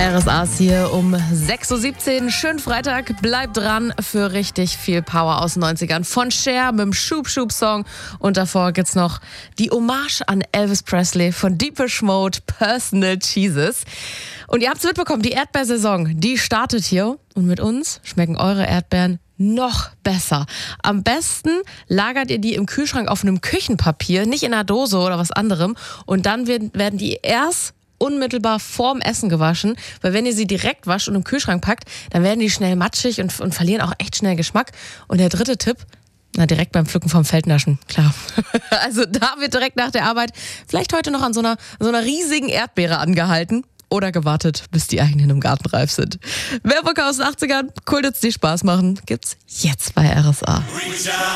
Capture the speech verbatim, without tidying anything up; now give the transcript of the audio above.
R S A ist hier um sechs Uhr siebzehn. Schönen Freitag. Bleibt dran für richtig viel Power aus den neunzigern. Von Cher mit dem Schub Schub Song. Und davor gibt's noch die Hommage an Elvis Presley von Depeche Mode, Personal Jesus. Und ihr habt's mitbekommen, die Erdbeersaison, die startet hier. Und mit uns schmecken eure Erdbeeren noch besser. Am besten lagert ihr die im Kühlschrank auf einem Küchenpapier, nicht in einer Dose oder was anderem. Und dann werden die erst unmittelbar vorm Essen gewaschen, weil wenn ihr sie direkt wascht und im Kühlschrank packt, dann werden die schnell matschig und, und verlieren auch echt schnell Geschmack. Und der dritte Tipp, na direkt beim Pflücken vom Feld naschen, klar. Also da wird direkt nach der Arbeit vielleicht heute noch an so einer, so einer riesigen Erdbeere angehalten oder gewartet, bis die eigenen im Garten reif sind. Werbung aus den achtzigern, cool, dass die Spaß machen, gibt's jetzt bei R S A.